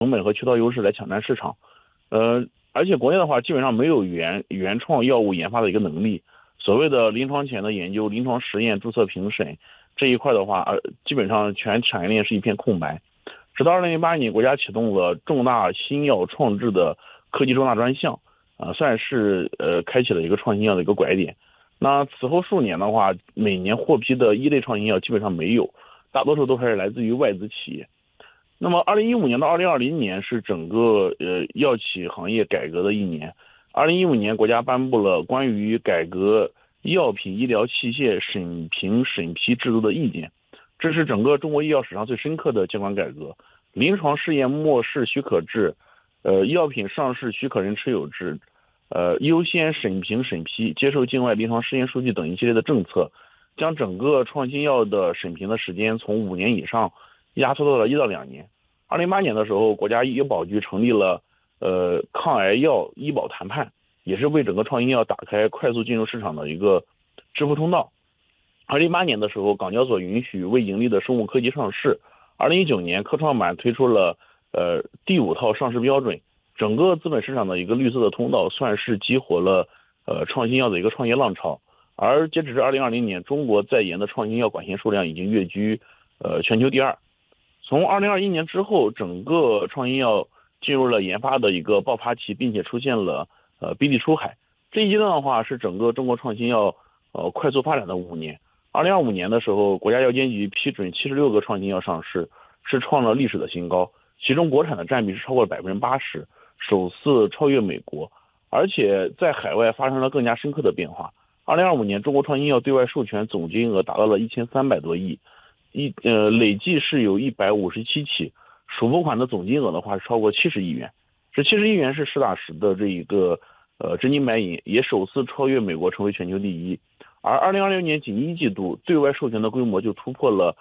成本和渠道优势来抢占市场。而且国内的话，基本上没有原创药物研发的一个能力。所谓的临床前的研究、临床实验、注册评审这一块的话，基本上全产业链是一片空白。直到2008年，国家启动了重大新药创制的科技重大专项，算是开启了一个创新药的一个拐点。那此后数年的话，每年获批的一类创新药基本上没有，大多数都还是来自于外资企业。那么2015年到2020年是整个药企行业改革的一年。2015年，国家颁布了关于改革药品医疗器械审评审批制度的意见，这是整个中国医药史上最深刻的监管改革。临床试验末试许可制，药品上市许可人持有制，优先审评审批、接受境外临床试验数据等一系列的政策，将整个创新药的审评的时间从5年以上压缩到了1到2年。2008年的时候，国家医保局成立了抗癌药医保谈判，也是为整个创新药打开快速进入市场的一个支付通道。2018年的时候，港交所允许未盈利的生物科技上市。2019年，科创板推出了第5套上市标准，整个资本市场的一个绿色的通道，算是激活了创新药的一个创业浪潮。而截止至2020年，中国在研的创新药管线数量已经跃居全球第2。从2021年之后，整个创新药进入了研发的一个爆发期，并且出现了闭地出海。这一阶段的话，是整个中国创新药快速发展的5年。2025年的时候，国家药监局批准76个创新药上市，是创了历史的新高，其中国产的占比是超过了80%，首次超越美国，而且在海外发生了更加深刻的变化。2025年，中国创新药对外授权总金额达到了1300多亿。累计是有157起，首付款的总金额的话是超过70亿元，这70亿元是实打实的这一个真金白银，也首次超越美国成为全球第1。而2026年仅1季度对外授权的规模就突破了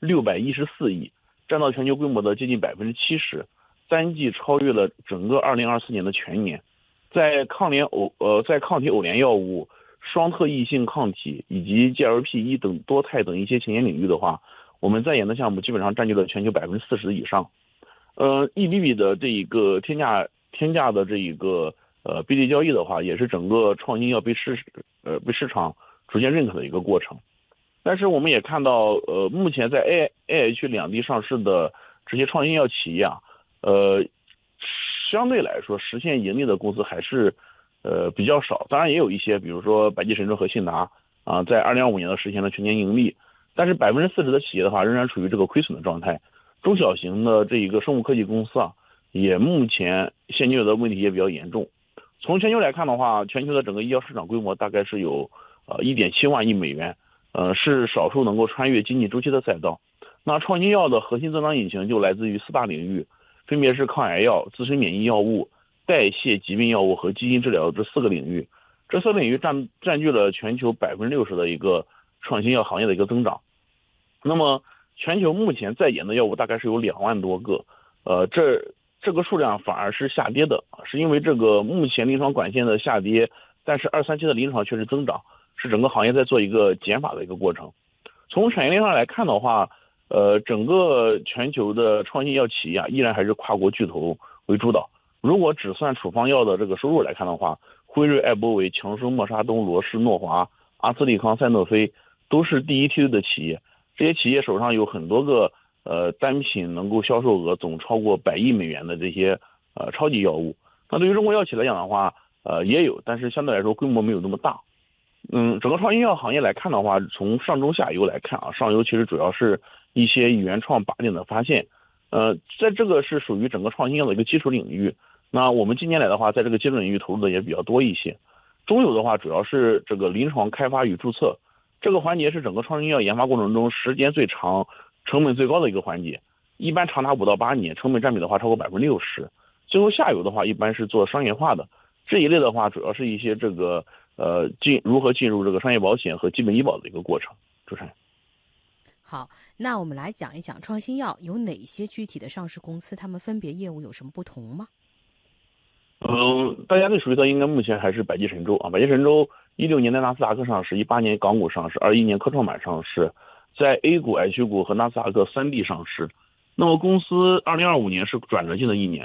614亿，占到全球规模的接近70%，3季超越了整个2024年的全年。在抗体偶联药物、双特异性抗体以及 GLP-1 等多肽等一些前沿领域的话，我们在研的项目基本上占据了全球40%以上。一笔笔的这一个天价的这一个闭地交易的话，也是整个创新药被市场逐渐认可的一个过程。但是我们也看到，目前在 AIH 两地上市的这些创新药企业啊，相对来说实现盈利的公司还是比较少。当然也有一些，比如说百济神州和信达啊，在2025年实现了全年盈利。但是40%的企业的话，仍然处于这个亏损的状态。中小型的这一个生物科技公司啊，也目前现金流的问题也比较严重。从全球来看的话，全球的整个医药市场规模大概是有1.7万亿美元，是少数能够穿越经济周期的赛道。那创新药的核心增长引擎就来自于4大领域，分别是抗癌药、自身免疫药物、代谢疾病药物和基因治疗这4个领域。这4个领域占据了全球60%的一个创新药行业的一个增长。那么全球目前在研的药物大概是有2万多个，这个数量反而是下跌的，是因为这个目前临床管线的下跌，但是2、3期的临床却是增长，是整个行业在做一个减法的一个过程。从产业链上来看的话，整个全球的创新药企业依然还是跨国巨头为主导。如果只算处方药的这个收入来看的话，辉瑞、艾波韦、强生、默沙东、罗氏、诺华、阿斯利康、赛诺菲都是第一梯队的企业。这些企业手上有很多个单品能够销售额总超过100亿美元的这些超级药物。那对于中国药企来讲的话，也有，但是相对来说规模没有那么大。整个创新药行业来看的话，从上中下游来看啊，上游其实主要是一些原创靶点的发现，在这个是属于整个创新药的一个基础领域。那我们近年来的话，在这个基础领域投入的也比较多一些。中游的话，主要是这个临床开发与注册。这个环节是整个创新药研发过程中时间最长、成本最高的一个环节，一般长达5到8年，成本占比的话超过60%。最后下游的话，一般是做商业化的，这一类的话主要是一些这个如何进入这个商业保险和基本医保的一个过程。主持人。 好，那我们来讲一讲创新药有哪些具体的上市公司，他们分别业务有什么不同吗？ 大家最熟悉的应该目前还是百济神州啊。百济神州16年在纳斯达克上市，18年港股上市，21年科创板上市，在 A 股、H 股和纳斯达克3地上市。 那么公司2025年是转折性的一年。